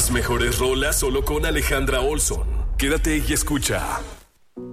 Las mejores rolas solo con Alejandra Olson. Quédate y escucha